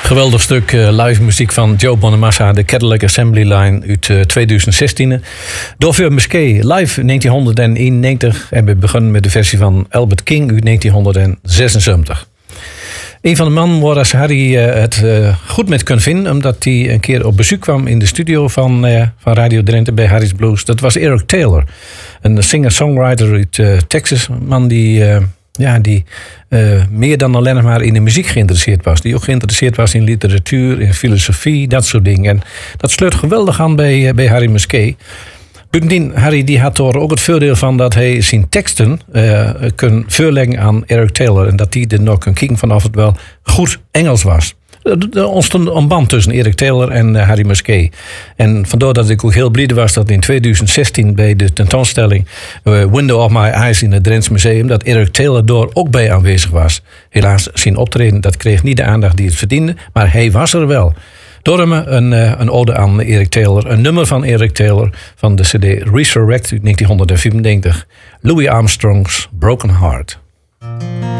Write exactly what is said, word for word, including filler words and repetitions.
Geweldig stuk uh, live muziek van Joe Bonamassa, de Cadillac Assembly Line uit uh, twintig zestien. Door Musquet, live negentien eenennegentig. En we begonnen met de versie van Albert King uit negentien zesenzeventig. Een van de mannen waar als Harry uh, het uh, goed met kon vinden, omdat hij een keer op bezoek kwam in de studio van, uh, van Radio Drenthe bij Harry's Blues. Dat was Eric Taylor, een singer-songwriter uit uh, Texas. Een man die, uh, ja, die uh, meer dan alleen maar in de muziek geïnteresseerd was. Die ook geïnteresseerd was in literatuur, in filosofie, dat soort dingen. En dat sleurt geweldig aan bij, uh, bij Harry Musquet. Bovendien, Harry die had er ook het voordeel van dat hij zijn teksten uh, kon voorleggen aan Eric Taylor. En dat hij er nog kon kijken vanaf het wel goed Engels was. Er ontstond een band tussen Eric Taylor en uh, Harry Musquet. En vandaar dat ik ook heel blij was dat in twintig zestien bij de tentoonstelling uh, Window of My Eyes in het Drents Museum, dat Eric Taylor daar ook bij aanwezig was. Helaas, zijn optreden dat kreeg niet de aandacht die het verdiende, maar hij was er wel. Door een, een ode aan Eric Taylor. Een nummer van Eric Taylor van de cd Resurrect uit negentien vierennegentig. Louis Armstrong's Broken Heart.